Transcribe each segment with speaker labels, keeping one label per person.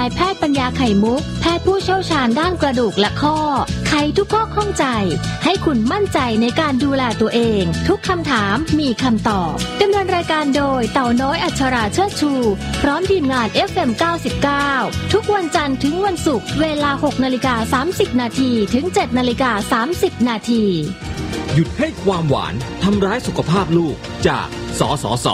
Speaker 1: ายแพทย์ปัญญาไข่มุกแพทย์ผู้เชี่ยวชาญด้านกระดูกและข้อไขทุกข้อข้องใจให้คุณมั่นใจในการดูแลตัวเองทุกคำถามมีคำตอบดำเนินรายการโดยเต่าน้อยอัชราเชิดชูพร้อมทีมงาน FM 99ทุกวันจันทร์ถึงวันศุกร์เวลา 6:30 น.ถึง 7:30 น.
Speaker 2: หยุดให้ความหวานทำร้ายสุขภาพลูกจากสสส.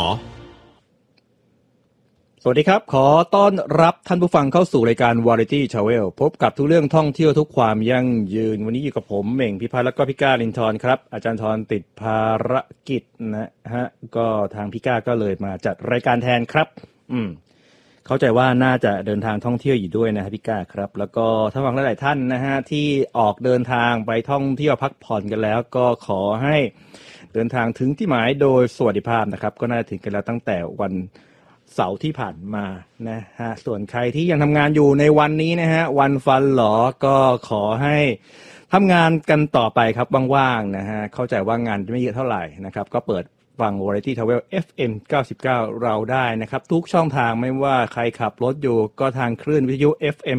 Speaker 3: สวัสดีครับขอต้อนรับท่านผู้ฟังเข้าสู่รายการ Variety Travel พบกับทุกเรื่องท่องเที่ยวทุกความยั่งยืนวันนี้อยู่กับผมเหม่งพิพัฒน์และก็พี่ก้าลินทร์ครับอาจารย์ธรติดภารกิจนะฮะก็ทางพี่ก้าก็เลยมาจัดรายการแทนครับเข้าใจว่าน่าจะเดินทางท่องเที่ยวอยู่ด้วยนะพี่ก้าครับแล้วก็ท่านฟังหลายๆท่านนะฮะที่ออกเดินทางไปท่องเที่ยวพักผ่อนกันแล้วก็ขอให้เดินทางถึงที่หมายโดยสวัสดิภาพนะครับก็น่าจะถึงกันแล้วตั้งแต่วันเสาร์ที่ผ่านมานะฮะส่วนใครที่ยังทำงานอยู่ในวันนี้นะฮะวันฟันหลอก็ขอให้ทำงานกันต่อไปครับว่างๆนะฮะเข้าใจว่างานไม่เยอะเท่าไหร่นะครับก็เปิดฟัง Variety Travel FM 99เราได้นะครับทุกช่องทางไม่ว่าใครขับรถอยู่ก็ทางคลื่นวิทยุ FM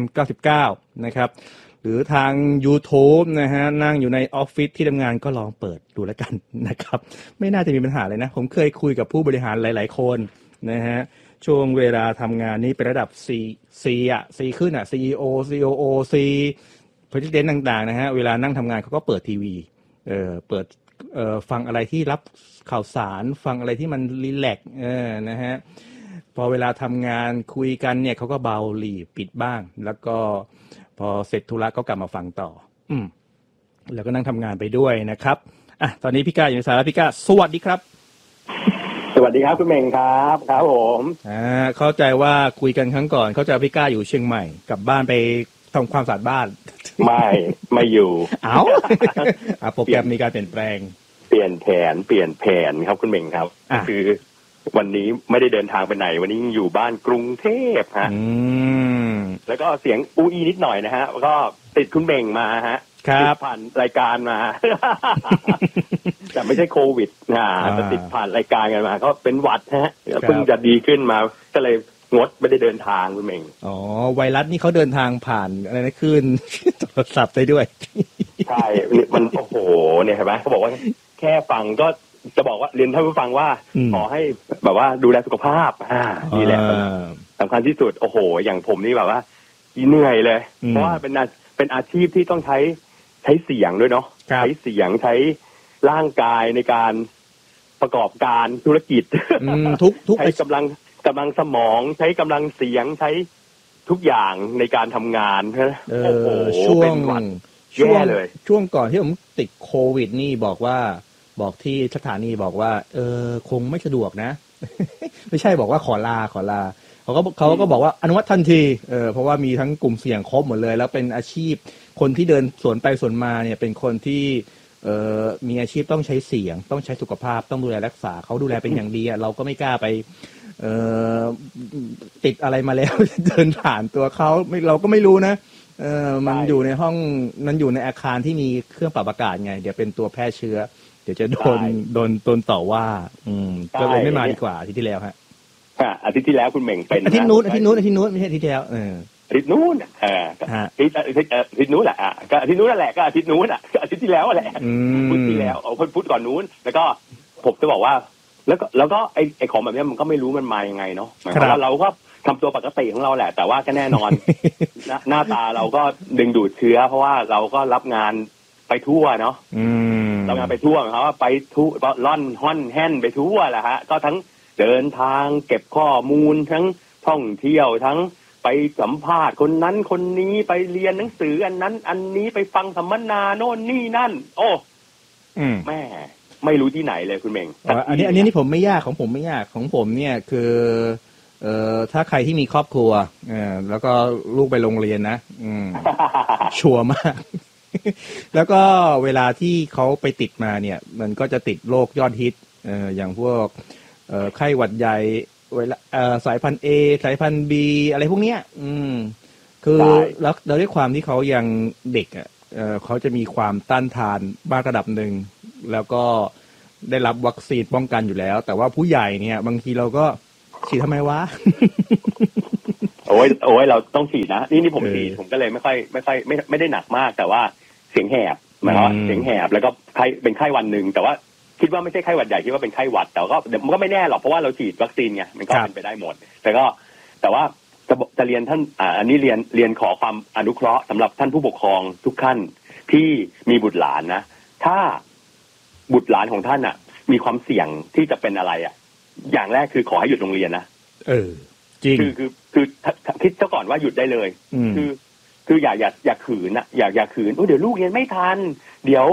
Speaker 3: 99นะครับหรือทาง YouTube นะฮะนั่งอยู่ในออฟฟิศที่ทำงานก็ลองเปิดดูแล้วกันนะครับไม่น่าจะมีปัญหาเลยนะผมเคยคุยกับผู้บริหารหลายๆคนนะฮะช่วงเวลาทำงานนี่เป็นระดับ C อ่ะ C ขึ้นอ่ะ CEO COO C President ต่างๆนะฮะเวลานั่งทำงานเขาก็เปิดทีวีเปิดฟังอะไรที่รับข่าวสารฟังอะไรที่มันรีแลกซ์นะฮะพอเวลาทำงานคุยกันเนี่ยเขาก็เบาหลีปิดบ้างแล้วก็พอเสร็จธุระก็กลับมาฟังต่อแล้วก็นั่งทำงานไปด้วยนะครับอ่ะตอนนี้พี่ก้าอยู่ในสายแล้วพี่ก้าสวัสดีครับ
Speaker 4: สวัสดีครับคุณเมงครับครับผม
Speaker 3: เข้าใจว่าคุยกันครั้งก่อนเข้าใจพี่ก้าอยู่เชียงใหม่กลับบ้านไปทำความสะอาดบ้าน
Speaker 4: ไม่อยู่
Speaker 3: โปรแกรมมีการเปลี่ยนแปลง
Speaker 4: เปลี่ยนแผนครับคุณเมงครับคือวันนี้ไม่ได้เดินทางไปไหนวันนี้อยู่บ้านกรุงเทพฮะแล้วก็เสียงอูอีนิดหน่อยนะฮะก็ติดคุณเมงมาฮะติดผ่านรายการมาแต่ไม่ใช่โควิดแต่ติดผ่านรายการกันมาก็เป็นหวัดฮะเพิ่งจะดีขึ้นมาก็เลยงดไม่ได้เดินทางคุณเมง
Speaker 3: ไวรัสนี่เขาเดินทางผ่านอะไรนะคลื่นโทรศัพท์ได้ด้วย
Speaker 4: ใช่มันโอ้โหเนี่ยเห็นไหมเขาบอกว่าแค่ฟังก็จะบอกว่าเรียนท่านผู้ฟังว่าขอให้แบบว่าดูแลสุขภาพนี่แหละสำคัญที่สุดโอ้โหอย่างผมนี่แบบว่าเหนื่อยเลยเพราะว่าเป็นอาชีพที่ต้องใช้เสียงด้วยเนาะใช้เสียงใช้ร่างกายในการประกอบการธุรกิจ
Speaker 3: ทุก
Speaker 4: ใช้กำลังสมองใช้กำลังเสียงใช้ทุกอย่างในการทำงานโอ้โห
Speaker 3: ช่วง
Speaker 4: แย่เลย
Speaker 3: ช่วงก่อนที่ผมติดโควิดนี่บอกที่สถานีบอกว่าคงไม่สะดวกนะ ไม่ใช่บอกว่าขอลาเขาก็บอกว่าอนุมัติทันทีเพราะว่ามีทั้งกลุ่มเสี่ยงครบหมดเลยแล้วเป็นอาชีพคนที่เดินสวนไปสวนมาเนี่ยเป็นคนที่มีอาชีพต้องใช้เสียงต้องใช้สุขภาพต้องดูแลรักษาเขาดูแลเป็นอย่างดีเราก็ไม่กล้าไปติดอะไรมาแล้ว เดินผ่านตัวเขาเราก็ไม่รู้นะมันอยู่ในห้องมันอยู่ในอาคารที่มีเครื่องปรับอากาศไงเดี๋ยวเป็นตัวแพร่เชื้อเดี๋ยวจะโดนต่อว่าก็เลยไม่มาดีกว่าอาทิตย์ที่แล้วฮะ
Speaker 4: อาทิตย์ที่แล้วคุณเหม่งเป็น
Speaker 3: อาทิตย์นู้นไม่ใช่อาทิตย์ที่แล้ว
Speaker 4: อาทิตย์นู้นอาทิตย์นู้นแหละก็อาทิตย์นู้นนั่นแหละก็อาทิตย์นู้นอาทิตย์ที่แล้วแหละพุธที่แล้วพุธก่อนนู้นแล้วก็ผมจะบอกว่าแล้วก็ไอ้ของแบบนี้มันก็ไม่รู้มันมายังไงเนาะหมายความว่าเราก็ทำตัวปกติของเราแหละแต่ว่าก็แน่นอนหน้าตาเราก็ดึงดูดเชื้อเพราะว่าเราก็รับงานไปทั่วเนาะรับงานไปทั่วหมายความว่าไปทั่วล่อนฮ่อนแห่นไปทั่วแหละฮะก็ทั้งเดินทางเก็บข้อมูลทั้งท่องเที่ยวทั้งไปสัมภาษณ์คนนั้นคนนี้ไปเรียนหนังสืออันนั้นอันนี้ไปฟังสัมมนาโน่นนี่นั่นโอ้แม่ไม่รู้ที่ไหนเลยคุณเมง
Speaker 3: อันนี้ผมไม่ยากของผมไม่ยากของผมเนี่ยคือถ้าใครที่มีครอบครัวแล้วก็ลูกไปโรงเรียนนะชัวร์มาก แล้วก็เวลาที่เขาไปติดมาเนี่ยมันก็จะติดโรคยอดฮิตอย่างพวกไข้หวัดใหญ่เวลาสายพันธุ์ A สายพันธุ์ B อะไรพวกเนี้ยคือแล้วด้วยความที่เขายังเด็กเขาจะมีความต้านทานบ้างระดับหนึ่งแล้วก็ได้รับวัคซีนป้องกันอยู่แล้วแต่ว่าผู้ใหญ่เนี่ยบางทีเราก็ฉีดทำไมวะ
Speaker 4: โอ้โอ้ยเราต้องฉีดนะนี่ผมฉีดผมก็เลยไม่ได้หนักมากแต่ว่าเสียงแหบหมายความว่าเสียงแหบแล้วก็ไข้เป็นไข้วันนึงแต่ว่าคิดว่าไม่ใช่ไข้หวัดใหญ่คิดว่าเป็นไข้หวัดแต่ก็มันก็ไม่แน่หรอกเพราะว่าเราฉีดวัคซีนไงมันก็เป็นไปได้หมดแต่ว่าจะเรียนท่านอันนี้เรียนขอความอนุเคราะห์สำหรับท่านผู้ปกครองทุกท่านที่มีบุตรหลานนะถ้าบุตรหลานของท่านอ่ะมีความเสี่ยงที่จะเป็นอะไรอ่ะอย่างแรกคือขอให้หยุดโรงเรียนนะ
Speaker 3: จริง
Speaker 4: คือคิดซะก่อนว่าหยุดได้เลยคืออย่าขืนนะอย่าขืนเดี๋ยวลูกเรียนไม่ทันเดี๋ยว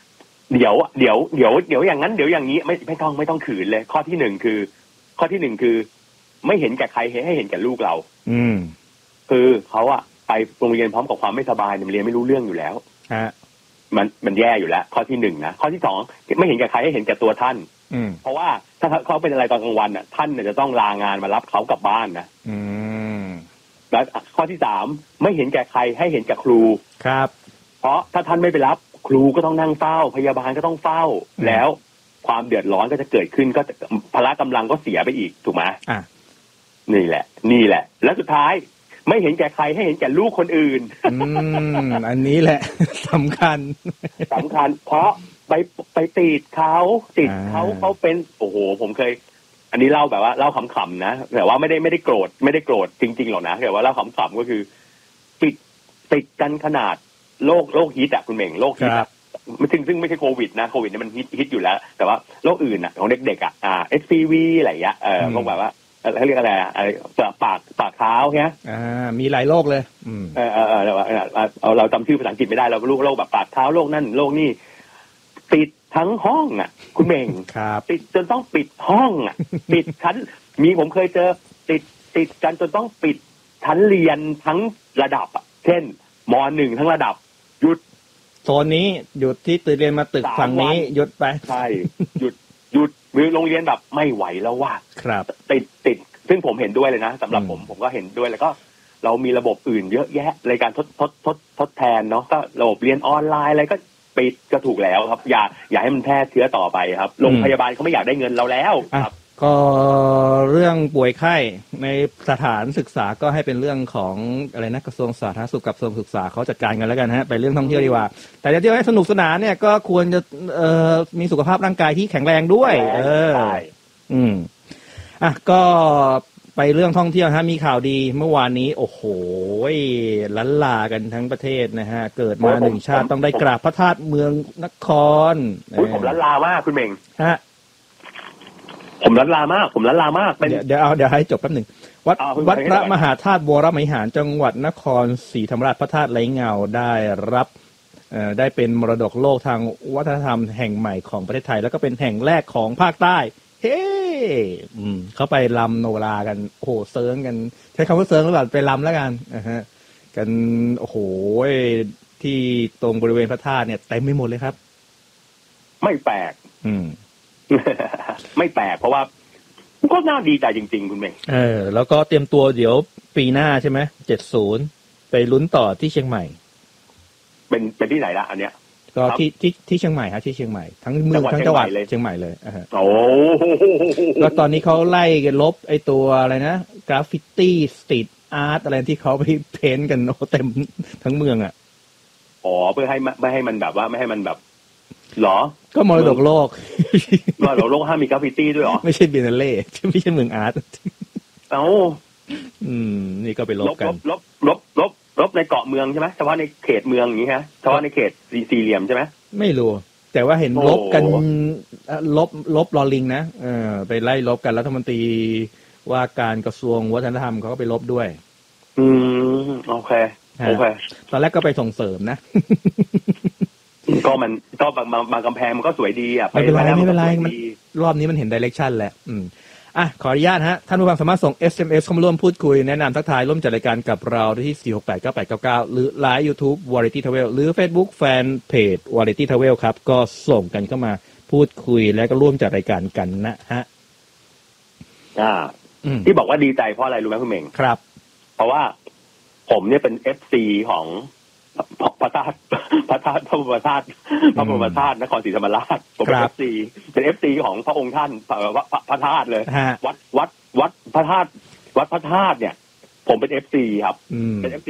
Speaker 4: อย่างนั้นเดี๋ยวอย่างนี้ไม่ต้องขืนเลยข้อที่หนึ่งคือไม่เห็นแก่ใครให้เห็นแก่ลูกเราคือเขาอะไปโรงเรียนพร้อมกับความไม่สบายเรียนไม่รู้เรื่องอยู่แล้วมันแย่อยู่แล้วข้อที่หนึ่งนะข้อที่สองไม่เห็นแก่ใครให้เห็นแก่ตัวท่านเพราะว่าถ้าเขาเป็นอะไรตอนกลางวันอ่ะท่านเนี่ยจะต้องลางานมารับเขากลับบ้านนะแล้วข้อที่สามไม่เห็นแก่ใครให้เห็นแก่ครู
Speaker 3: ครับ
Speaker 4: เพราะถ้าท่านไม่ไปรับครูก็ต้องนั่งเฝ้าพยาบาลก็ต้องเฝ้าแล้วความเดือดร้อนก็จะเกิดขึ้นก็พละกำลังก็เสียไปอีกถูกไหมนี่แหละแล้วสุดท้ายไม่เห็นแก่ใครให้เห็นแก่ลูกคนอื่น
Speaker 3: อันนี้แหละสำคัญ
Speaker 4: เพราะไปติดเขาเป็นโอ้โหผมเคยอันนี้เล่าแบบว่าเล่าขำๆนะแต่ว่าไม่ได้โกรธจริงๆหรอกนะแต่ว่าเล่าขำๆก็คือติดกันขนาดโรคฮิตอ่ะคุณเหม่งโรคฮิตอ่ะซึ่งไม่ใช่โควิดนะโควิดเนี่ยมันฮิตอยู่แล้วแต่ว่าโรคอื่นอ่ะของเด็กๆอ่ะHPV อะไรอย่างเงี้ยพวกแบบว่าเขาเรียกอะไรอะไรปากเท้าเงี้ย
Speaker 3: มีหลายโรคเลย
Speaker 4: เราจำชื่อภาษาอังกฤษไม่ได้เราโรคแบบปากเท้าโรคนั่นโรคนี่ปิดทั้งห้องอ่ะคุณเม่งปิดจนต้องปิดห้องอ่ะปิดชั้นผมเคยเจอติดกันจนต้องปิดชั้นเรียนทั้งระดับอ่ะเช่นม.1 ทั้งระดับหยุด
Speaker 3: โซนนี้หยุดที่ตื่นเรียนมาตึกฝั่งนี้หยุดไป
Speaker 4: ใช่หยุดโรงเรียนแบบไม่ไหวแล้วว่า
Speaker 3: ครับ
Speaker 4: ติดซึ่งผมเห็นด้วยเลยนะสำหรับผมก็เห็นด้วยแล้วก็เรามีระบบอื่นเยอะแยะในการทดแทนเนาะก็ระบบเรียนออนไลน์อะไรก็ปิดก็ถูกแล้วครับอย่าให้มันแพร่เชื้อต่อไปครับโรงพยาบาลเขาไม่อยากได้เงินเราแล้วครับ
Speaker 3: ก็เรื่องป่วยไข้ในสถานศึกษาก็ให้เป็นเรื่องของอะไรนะกระทรวงสาธารณสุขกับกระทรวงศึกษาเขาจัดการกันแล้วกันฮะไปเรื่องท่องเที่ยวดีกว่าแต่จะเที่ยวให้สนุกสนานเนี่ยก็ควรจะมีสุขภาพร่างกายที่แข็งแรงด้วย
Speaker 4: ใช่
Speaker 3: ก็ไปเรื่องท่องเที่ยวฮะมีข่าวดีเมื่อวานนี้โอ้โหล้านลากันทั้งประเทศนะฮะเกิดมาหนึ่งชาติต้องได้กราบพระธาตุเมืองนคร
Speaker 4: ผมล้านลามากคุณเมง
Speaker 3: ฮะ
Speaker 4: ผมล้านลามาก
Speaker 3: เดี๋ยวให้จบแป๊บหนึ่งวัดพระมหาธาตุวรวิหารจังหวัดนครศรีธรรมราชพระธาตุไร้เงาได้รับได้เป็นมรดกโลกทางวัฒนธรรมแห่งใหม่ของประเทศไทยแล้วก็เป็นแห่งแรกของภาคใต้เฮ้เขาไปรำโนรากันโอ้โหเซิร์งกันใช้คำว่าเซิร์งแล้วแบบไปรำแล้วกันกันโอ้โหที่ตรงบริเวณพระธาตุเนี่ยเต็มไปหมดเลยครับ
Speaker 4: ไม่แปลกไม่แปลกเพราะว่าก็น่าดีใจจริงๆคุณเมย์
Speaker 3: แล้วก็เตรียมตัวเดี๋ยวปีหน้าใช่ไหม70ไปลุ้นต่อที่เชียงใหม่
Speaker 4: เป็นที่ไหนละอันเนี้ย
Speaker 3: ก็ที่เชียงใหม่ฮะที่เชียงใหม่ทั้งเมืองทั้งจังหวัดเชียงใหม่เลย
Speaker 4: โอ้
Speaker 3: ก็ตอนนี้เขาไล่กันลบไอ้ตัวอะไรนะกราฟฟิตี้สตรีทอาร์ตอะไรที่เขาไปเพ้นท์กันโอ้เต็มทั้งเมืองอ่ะ
Speaker 4: เพื่อให้ไม่ให้มันแบบว่าไม่ให้มันแบบหรอ
Speaker 3: ก็มรดกโลก
Speaker 4: มรดกโลกห้ามมีกราฟฟิตี้ด้วยหรอ
Speaker 3: ไม่ใช่บิเนเล่ไม่ใช่เมืองอาร์ตนี่ก็ไปลบกัน
Speaker 4: ลบในเกาะเมืองใช่ไหมเฉพาะในเขตเมืองอย่างนี้ฮะเฉพาะในเขตสี่เหลี่ยมใช่ไหม
Speaker 3: ไม่รู้แต่ว่าเห็นลบกันลบลอลิงนะไปไล่ลบกันรัฐมนตรีว่าการกระทรวงวัฒนธรรมเขาก็ไปลบด้วย
Speaker 4: โอเค
Speaker 3: ตอนแรกก็ไปส่งเสริมนะ
Speaker 4: ก็บางกำแพงมันก็สวยดีอ่ะ
Speaker 3: ไม่เป็นไรมันรอบนี้มันเห็นไดเรกชันแล้วขออนุญาตฮะท่านผู้ฟังสามารถส่ง SMS เข้ามาร่วมพูดคุยแนะนำทักทายร่วมจัดรายการกับเราที่ 4689899 หรือ Line YouTube Variety Travel หรือ Facebook Fan Page Variety Travel ครับก็ส่งกันเข้ามาพูดคุยแล้วก็ร่วมจัดรายการกันนะฮะ
Speaker 4: ที่บอกว่าดีใจเพราะอะไรรู้ไหมคุณเม่ง
Speaker 3: ครับ
Speaker 4: เพราะว่าผมเนี่ยเป็น FC ของพระธาตุพระบรมธาตุนครศรีธรรมราชผมเป็น FC ของพระองค์ท่านพระธาตุเลยวัดพระธาตุเนี่ยผมเป็น FC ครับเป็น FC